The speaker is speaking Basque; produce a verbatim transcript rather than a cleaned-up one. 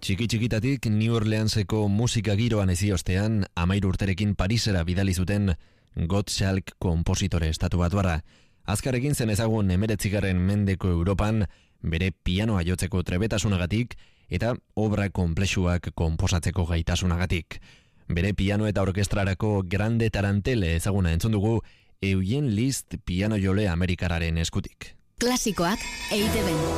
Txiki txikitatik New Orleanseko musika giroan eziostean, amairu urterekin Parisera bidali zuten Gottschalk konpositore estatu batuarra. Azkarekin zen ezagun emeretzigarren mendeko Europan, bere pianoa jotzeko trebetasunagatik eta obra konplexuak konposatzeko gaitasunagatik. Bere piano eta orkestrarako Grande Tarantelle ezaguna entzun dugu Eugene Liszt piano jole amerikararen eskutik. Klasikoak E I Te Be.